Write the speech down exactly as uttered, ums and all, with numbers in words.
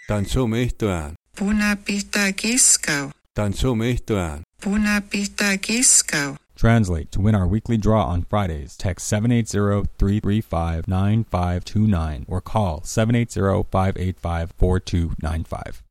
Tansumistuan. Punapistakiskau. Tansumistuan. Punapistakiskau. Translate. To win our weekly draw on Fridays, text seven eight zero, three three five, nine five two nine or call seven eight zero, five eight five, four two nine five.